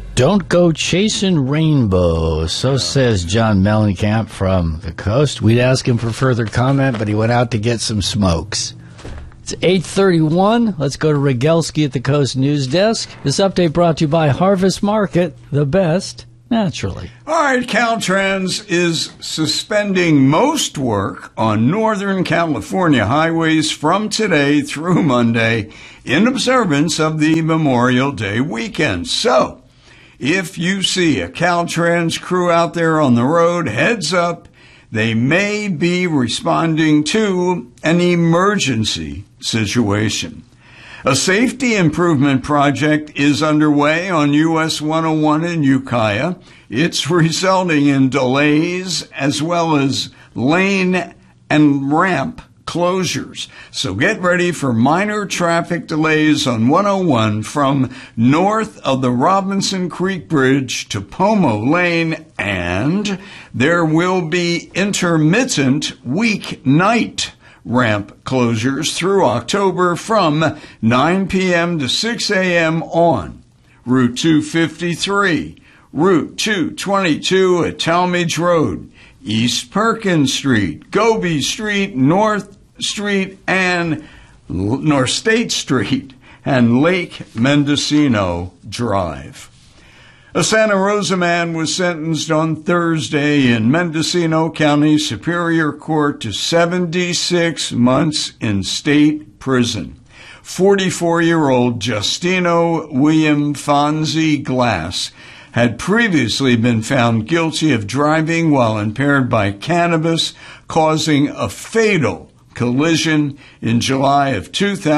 Don't go chasing rainbows, so says John Mellencamp from the coast. We'd ask him for further comment, but he went out to get some smokes. It's 8:31. Let's go to Rogelski at the Coast News Desk. This update brought to you by Harvest Market, the best, naturally. All right, Caltrans is suspending most work on Northern California highways from today through Monday in observance of the Memorial Day weekend. So, if you see a Caltrans crew out there on the road, heads up, they may be responding to an emergency situation. A safety improvement project is underway on US 101 in Ukiah. It's resulting in delays as well as lane and ramp closures. So get ready for minor traffic delays on 101 from north of the Robinson Creek Bridge to Pomo Lane, and there will be intermittent weeknight ramp closures through October from 9 p.m. to 6 a.m. on Route 253, Route 222 at Talmadge Road, East Perkins Street, Goby Street, North Street, and North State Street, and Lake Mendocino Drive. A Santa Rosa man was sentenced on Thursday in Mendocino County Superior Court to 76 months in state prison. 44-year-old Justino William Fonzie Glass had previously been found guilty of driving while impaired by cannabis, causing a fatal collision in July of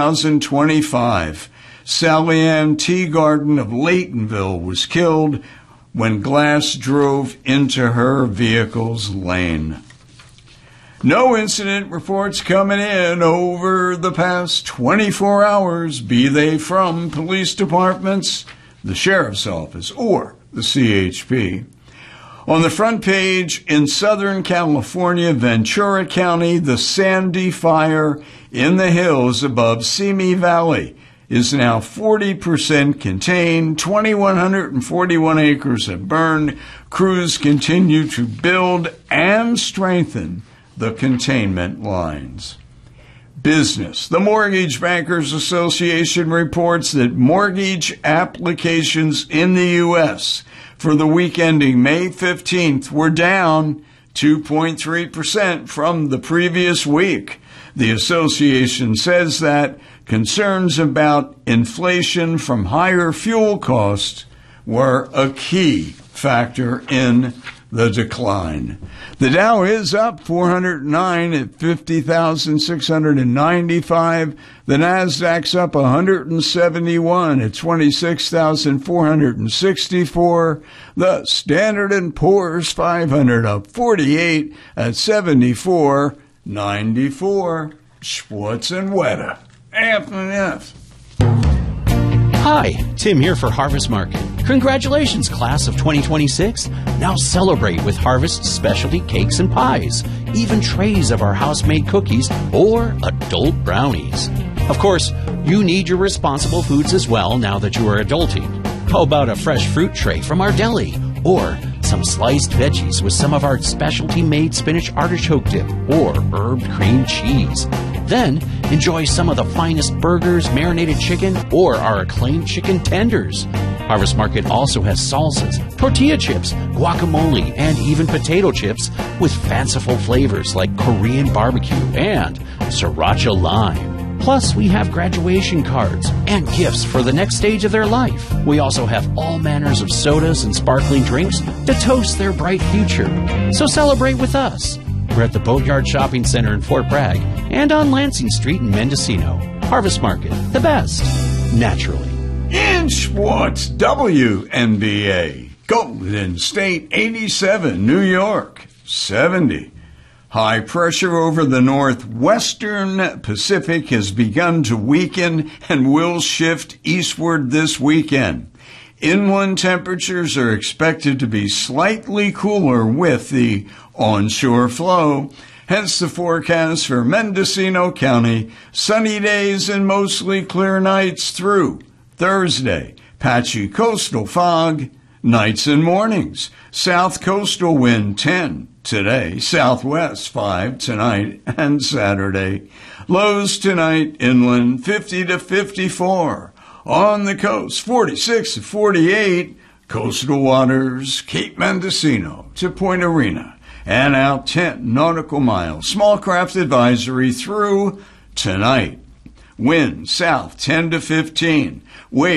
2025. Sally Ann Teagarden of Laytonville was killed when Glass drove into her vehicle's lane. No incident reports coming in over the past 24 hours, be they from police departments, the sheriff's office, or the CHP. On the front page, in Southern California, Ventura County, the Sandy Fire in the hills above Simi Valley is now 40% contained. 2,141 acres have burned. Crews continue to build and strengthen the containment lines. Business. The Mortgage Bankers Association reports that mortgage applications in the U.S. for the week ending May 15th were down 2.3% from the previous week. The association says that concerns about inflation from higher fuel costs were a key factor in the decline. The Dow is up 409 at 50,695. The Nasdaq's up 171 at 26,464. The Standard & Poor's 500 up 48 at 74.94. Schwartz and Weta. Anthony F. Hi, Tim here for Harvest Market. Congratulations, class of 2026. Now celebrate with Harvest specialty cakes and pies, even trays of our house-made cookies or adult brownies. Of course, you need your responsible foods as well now that you are adulting. How about a fresh fruit tray from our deli? Or some sliced veggies with some of our specialty-made spinach artichoke dip or herbed cream cheese. Then, enjoy some of the finest burgers, marinated chicken, or our acclaimed chicken tenders. Harvest Market also has salsas, tortilla chips, guacamole, and even potato chips with fanciful flavors like Korean barbecue and sriracha lime. Plus, we have graduation cards and gifts for the next stage of their life. We also have all manners of sodas and sparkling drinks to toast their bright future. So celebrate with us. We're at the Boatyard Shopping Center in Fort Bragg and on Lansing Street in Mendocino. Harvest Market, the best, naturally. In sports, WNBA, Golden State 87, New York 70. High pressure over the northwestern Pacific has begun to weaken and will shift eastward this weekend. Inland temperatures are expected to be slightly cooler with the onshore flow. Hence the forecast for Mendocino County, sunny days and mostly clear nights through Thursday. Patchy coastal fog Nights and mornings. South coastal wind 10 today, southwest 5 tonight and Saturday. Lows tonight inland 50 to 54. On the coast 46 to 48. Coastal waters Cape Mendocino to Point Arena. And out 10 nautical miles. Small craft advisory through tonight. Wind south 10 to 15. Wind